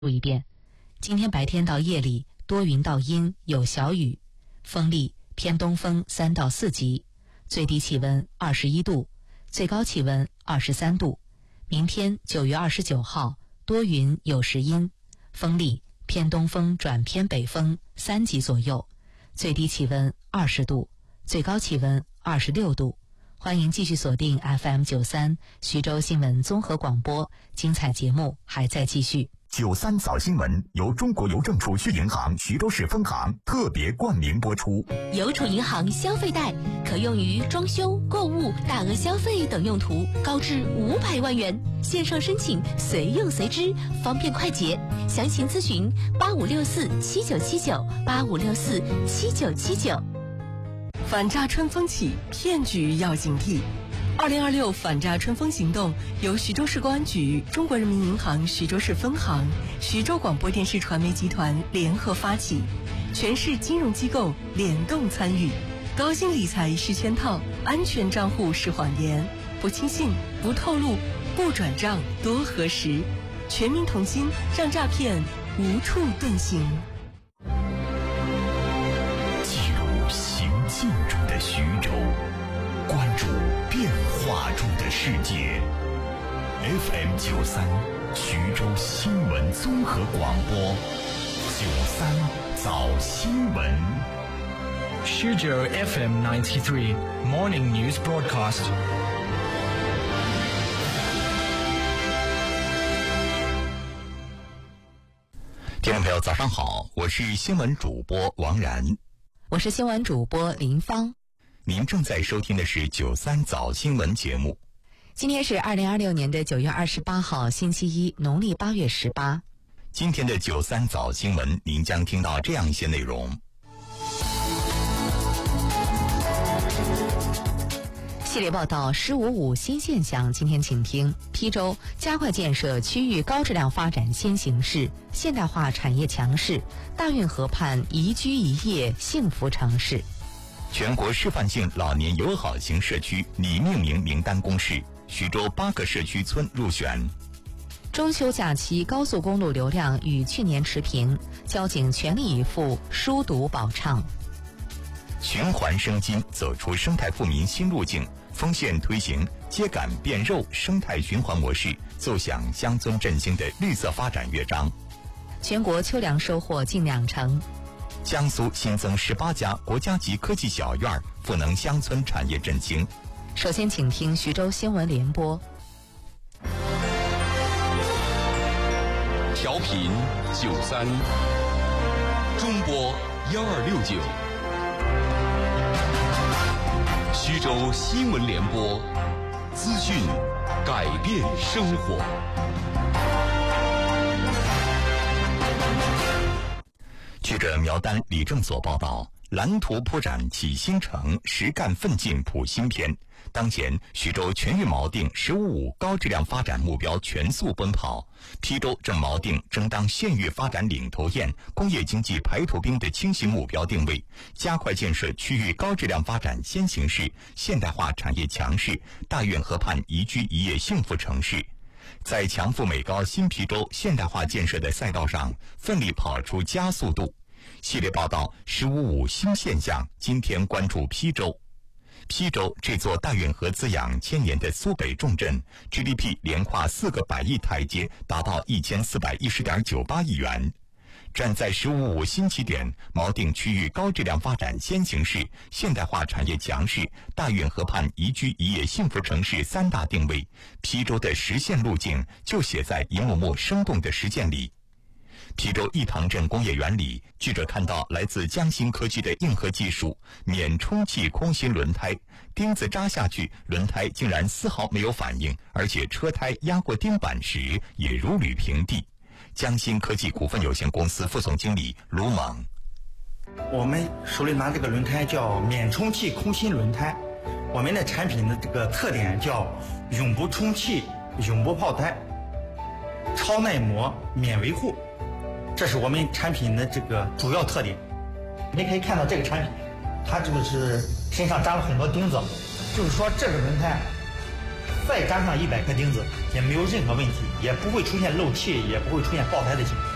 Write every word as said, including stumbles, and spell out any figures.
读一遍。今天白天到夜里多云到阴，有小雨，风力偏东风三到四级，最低气温二十一度，最高气温二十三度。明天九月二十九号多云有时阴，风力偏东风转偏北风三级左右，最低气温二十度，最高气温二十六度。欢迎继续锁定 F M 九三徐州新闻综合广播，精彩节目还在继续。 九三早新闻由中国邮政储蓄银行徐州市分行特别冠名播出。 邮储银行消费贷可用于装修、购物、大额消费等用途，高至五百万元，线上申请随用随支，方便快捷。详情咨询八五六四七九七九八五六四七九七九。 反诈春风起，骗局要警惕。二零二六反诈春风行动由徐州市公安局、中国人民银行徐州市分行、徐州广播电视传媒集团联合发起，全市金融机构联动参与。高薪理财是圈套，安全账户是谎言，不轻信，不透露，不转账，多核实。全民同心，让诈骗无处遁形。 记录行进中的徐州，关注变化中的世界。F M 九三徐州新闻综合广播，九三早新闻。 徐州 F M ninety-three Morning News Broadcast。 听众朋友，早上好，我是新闻主播王然， 我是新闻主播林芳。 您正在收听的是九三早新闻节目。 今天是二零二六年的九月二十八号，星期一，农历八月十八。 今天的九三早新闻，您将听到这样一些内容。 系列报道十五五新现象，今天请听：邳州加快建设区域高质量发展先行市，现代化产业强势，大运河畔宜居宜业幸福城市。 全国示范性老年友好型社区拟命名名单公示，徐州八个社区村入选。 中秋假期高速公路流量与去年持平，交警全力以赴疏堵保畅。 循环生金，走出生态富民新路径。丰县推行秸秆变肉生态循环模式，奏响乡村振兴的绿色发展乐章。 全国秋粮收获近两成。 江苏新增十八家国家级科技小院，赋能乡村产业振兴。 首先请听徐州新闻联播。 调频九三，中波幺二六九。徐州新闻联播，资讯改变生活。 记者苗丹、李正所报道，蓝图铺展启新城，实干奋进谱新篇。当前，徐州全域锚定“十五五”高质量发展目标全速奔跑。邳州正锚定争当县域发展领头雁、工业经济排头兵的轻型目标定位，加快建设区域高质量发展先行市，现代化产业强势，大运河畔宜居宜业幸福城市。在强富美高新邳州现代化建设的赛道上，奋力跑出加速度。系列报道十五五新现象，今天关注邳州。邳州这座大运河滋养千年的苏北重镇 ，G D P 连跨四个百亿台阶，达到一千四百一十点九八亿元。站在十五五新起点，锚定区域高质量发展先行市、现代化产业强势、大运河畔宜居宜业幸福城市三大定位，邳州的实现路径就写在一幕幕生动的实践里。邳州义塘镇工业园里，记者看到来自江新科技的硬核技术免充气空心轮胎，钉子扎下去，轮胎竟然丝毫没有反应，而且车胎压过钉板时也如履平地。江新科技股份有限公司副总经理卢猛： 我们手里拿这个轮胎叫免充气空心轮胎，我们的产品的这个特点叫永不充气、永不泡胎、超耐磨、免维护。这是我们产品的这个主要特点。你可以看到这个产品，它就是身上扎了很多钉子，就是说这个轮胎再扎上一百颗钉子也没有任何问题，也不会出现漏气，也不会出现爆胎的情况。